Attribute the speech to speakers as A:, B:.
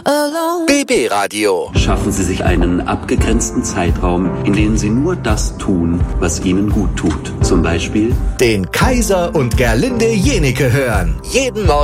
A: BB Radio.
B: Schaffen Sie sich einen abgegrenzten Zeitraum, in dem Sie nur das tun, was Ihnen gut tut. Zum Beispiel
A: den Kaiser und Gerlinde Jenike hören. Jeden Morgen